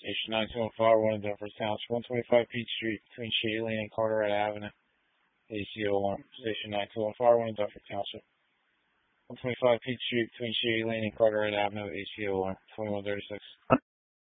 Station 9215, Denver Township, 125 Peach Street, between Shady Lane and Carteret Avenue, AC01. Station 9215, Denver Township, 125 Peach Street, between Shady Lane and Carteret Avenue, AC01, 2136.